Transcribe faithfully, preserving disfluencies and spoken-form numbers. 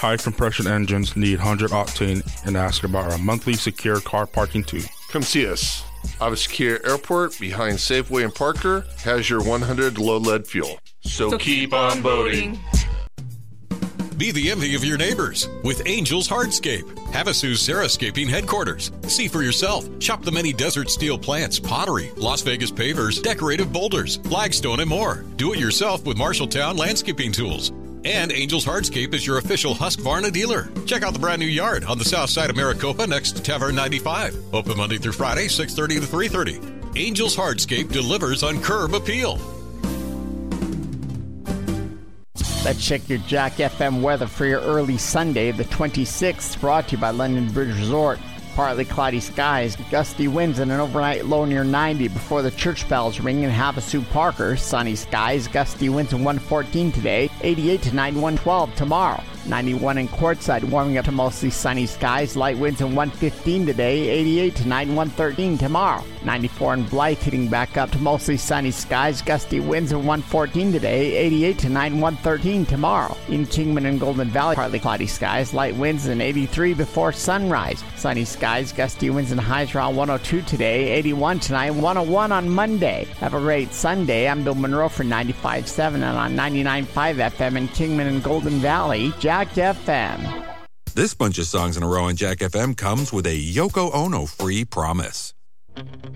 high-compression engines need one hundred octane, and ask about our monthly secure car parking too. Come see us. Avaskia Airport, behind Safeway and Parker, has your one hundred low-lead fuel. So, so keep, keep on boating. Be the envy of your neighbors with Angels Hardscape, Havasu's Sarahscaping headquarters. See for yourself. Shop the many desert steel plants, pottery, Las Vegas pavers, decorative boulders, flagstone, and more. Do it yourself with Marshalltown landscaping tools. And Angels Hardscape is your official Husqvarna dealer. Check out the brand new yard on the south side of Maricopa next to Tavern ninety-five. Open Monday through Friday, six thirty to three thirty. Angels Hardscape delivers on curb appeal. Let's check your Jack F M weather for your early Sunday, the twenty-sixth, brought to you by London Bridge Resort. Partly cloudy skies, gusty winds, and an overnight low near ninety before the church bells ring in Havasu Parker. Sunny skies, gusty winds and one fourteen today, eighty-eight to ninety-one twelve tomorrow. ninety-one in Quartzsite, warming up to mostly sunny skies, light winds and one fifteen today, eighty-eight to ninety-one thirteen tomorrow. ninety-four in Blythe, heating back up to mostly sunny skies, gusty winds and one fourteen today, eighty-eight to ninety-one thirteen tomorrow. In Kingman and Golden Valley, partly cloudy skies, light winds and eighty-three before sunrise. Sunny skies, gusty winds and highs around one oh two today, eighty-one tonight, one oh one on Monday. Have a great Sunday. I'm Bill Monroe for ninety-five point seven and on ninety-nine point five F M in Kingman and Golden Valley. Jack F M. This bunch of songs in a row on Jack F M comes with a Yoko Ono free promise.